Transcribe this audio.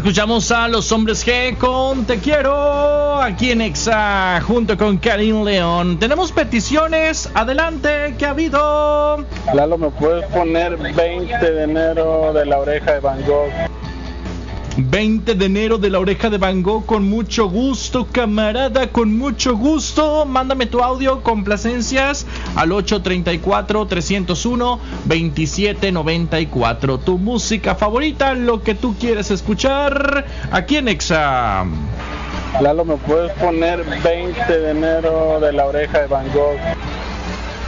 Escuchamos a Los Hombres G con Te Quiero aquí en Exa junto con Karim León. Tenemos peticiones, adelante, ¿qué ha habido? Lalo, ¿me puedes poner 20 de enero de La Oreja de Van Gogh? 20 de enero de La Oreja de Van Gogh, con mucho gusto, camarada, con mucho gusto. Mándame tu audio, complacencias al 834-301-2794. Tu música favorita, lo que tú quieres escuchar aquí en Exa. Lalo, ¿me puedes poner 20 de enero de La Oreja de Van Gogh?